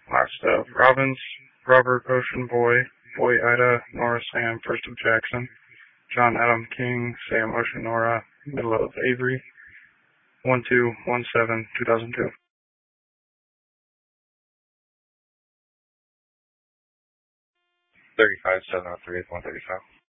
Last of Robbins, Robert Ocean Boy, Boy Ida, Nora Sam, First of Jackson, John Adam King, Sam Ocean Nora, Middle of Avery, 1217-2002. 35-703-135.